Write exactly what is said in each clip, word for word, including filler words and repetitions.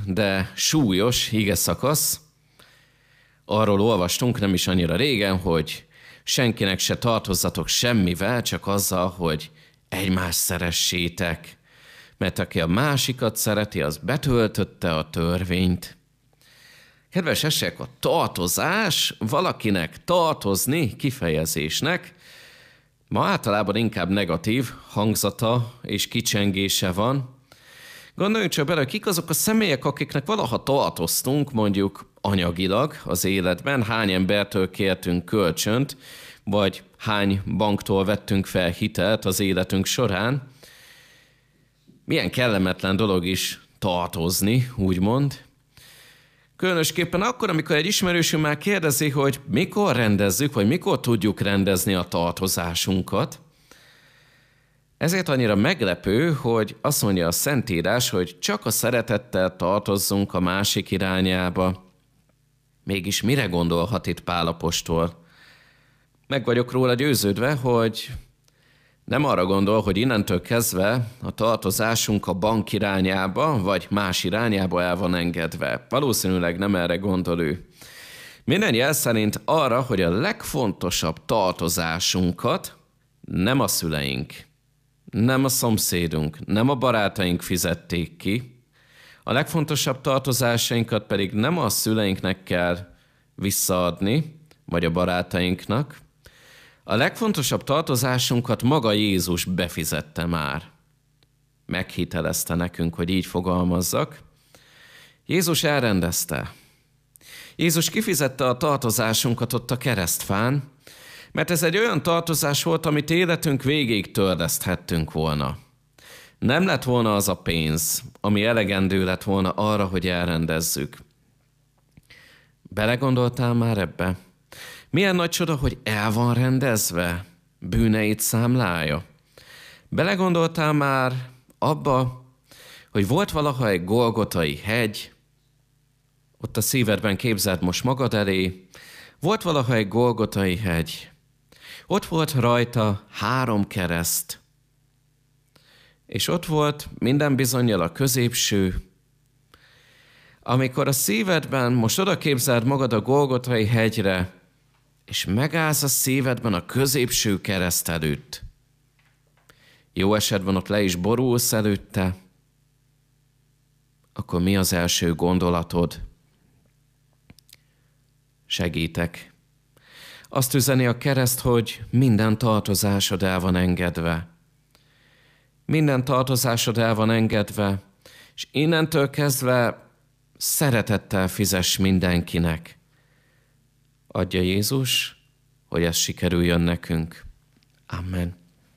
de súlyos igeszakasz. Arról olvastunk nem is annyira régen, hogy senkinek se tartozzatok semmivel, csak azzal, hogy egymást szeressétek. Mert aki a másikat szereti, az betöltötte a törvényt. Kedves esek, a tartozás valakinek tartozni kifejezésnek ma általában inkább negatív hangzata és kicsengése van. Gondoljunk csak bele, kik azok a személyek, akiknek valaha tartoztunk, mondjuk anyagilag az életben, hány embertől kértünk kölcsönt, vagy hány banktól vettünk fel hitelt az életünk során. Milyen kellemetlen dolog is tartozni, úgymond. Különösképpen akkor, amikor egy ismerősünk már kérdezi, hogy mikor rendezzük, vagy mikor tudjuk rendezni a tartozásunkat. Ezért annyira meglepő, hogy azt mondja a Szentírás, hogy csak a szeretettel tartozzunk a másik irányába. Mégis mire gondolhat itt Pál apostol? Meg vagyok róla győződve, hogy nem arra gondol, hogy innentől kezdve a tartozásunk a bank irányába, vagy más irányába el van engedve. Valószínűleg nem erre gondol ő. Minden jel szerint arra, hogy a legfontosabb tartozásunkat nem a szüleink, nem a szomszédunk, nem a barátaink fizették ki, a legfontosabb tartozásainkat pedig nem a szüleinknek kell visszaadni, vagy a barátainknak. A legfontosabb tartozásunkat maga Jézus befizette már. Meghitelezte nekünk, hogy így fogalmazzak. Jézus elrendezte. Jézus kifizette a tartozásunkat ott a keresztfán, mert ez egy olyan tartozás volt, amit életünk végéig törleszthettünk volna. Nem lett volna az a pénz, ami elegendő lett volna arra, hogy elrendezzük. Belegondoltál már ebbe? Milyen nagy csoda, hogy el van rendezve, bűneit számlája. Belegondoltál már abba, hogy volt valaha egy Golgotai hegy, ott a szívedben képzeld most magad elé, volt valaha egy Golgotai hegy, ott volt rajta három kereszt, és ott volt minden bizonnyal a középső. Amikor a szívedben most oda képzeld magad a Golgotai hegyre, és megállsz a szívedben a középső kereszt előtt. Jó esetben ott le is borulsz előtte, akkor mi az első gondolatod? Segítek. Azt üzeni a kereszt, hogy minden tartozásod el van engedve. Minden tartozásod el van engedve, és innentől kezdve szeretettel fizess mindenkinek. Adja Jézus, hogy ez sikerüljön nekünk. Amen.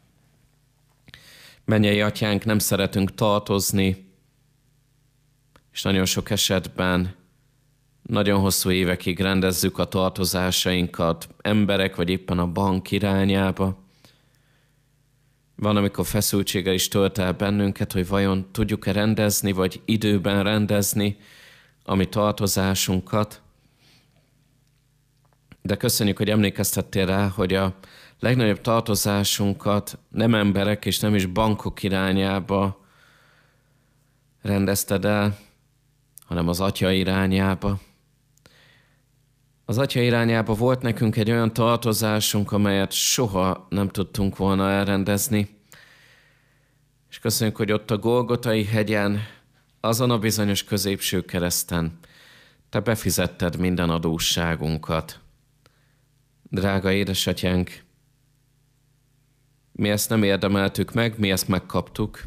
Mennyei Atyánk, nem szeretünk tartozni, és nagyon sok esetben nagyon hosszú évekig rendezzük a tartozásainkat emberek, vagy éppen a bank irányába. Van, amikor feszültséggel is tölt el bennünket, hogy vajon tudjuk-e rendezni, vagy időben rendezni a mi tartozásunkat. De köszönjük, hogy emlékeztettél rá, hogy a legnagyobb tartozásunkat nem emberek és nem is bankok irányába rendezted el, hanem az Atya irányába. Az Atya irányába volt nekünk egy olyan tartozásunk, amelyet soha nem tudtunk volna elrendezni. És köszönjük, hogy ott a Golgotai hegyen, azon a bizonyos középső kereszten te befizetted minden adósságunkat. Drága édesatyánk, mi ezt nem érdemeltük meg, mi ezt megkaptuk,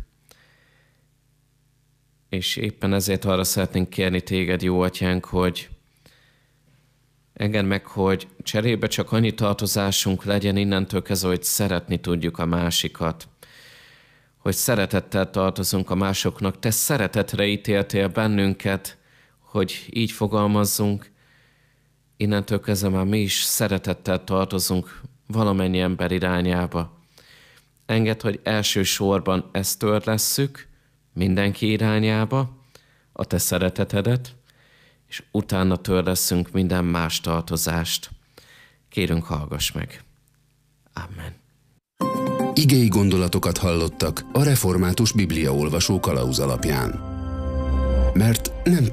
és éppen ezért arra szeretnénk kérni téged, jó atyánk, hogy engedd meg, hogy cserébe csak annyi tartozásunk legyen innentől kezdve, hogy szeretni tudjuk a másikat, hogy szeretettel tartozunk a másoknak. Te szeretetre ítéltél bennünket, hogy így fogalmazzunk, innentől kezdve már mi is szeretettel tartozunk valamennyi ember irányába. Engedd, hogy elsősorban ezt törlesszük mindenki irányába, a te szeretetedet, és utána törleszünk minden más tartozást. Kérünk, hallgass meg. Amen. Igei gondolatokat hallottak a Református Bibliaolvasó kalauz alapján. Mert nem